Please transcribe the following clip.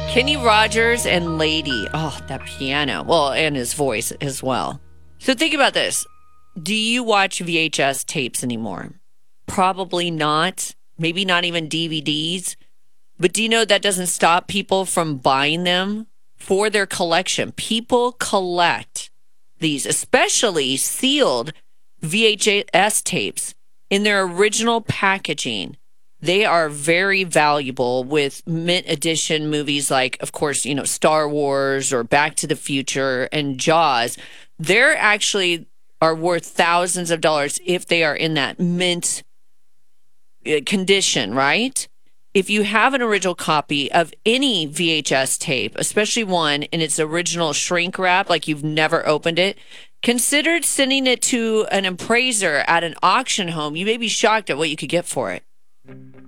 Kenny Rogers and Lady. Oh, that piano. Well, and his voice as well. So think about this. Do you watch VHS tapes anymore? Probably not. Maybe not even DVDs. But do you know that doesn't stop people from buying them for their collection? People collect these, especially sealed VHS tapes in their original packaging. They are very valuable with mint edition movies like, of course, Star Wars or Back to the Future and Jaws. They're actually are worth thousands of dollars if they are in that mint condition, right? If you have an original copy of any VHS tape, especially one in its original shrink wrap, like you've never opened it, consider sending it to an appraiser at an auction home. You may be shocked at what you could get for it.